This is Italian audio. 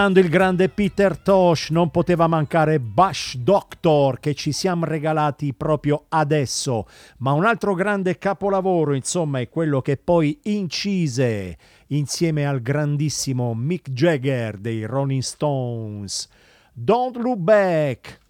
Il grande Peter Tosh, non poteva mancare Bush Doctor che ci siamo regalati proprio adesso, ma un altro grande capolavoro insomma è quello che poi incise insieme al grandissimo Mick Jagger dei Rolling Stones, Don't Look Back.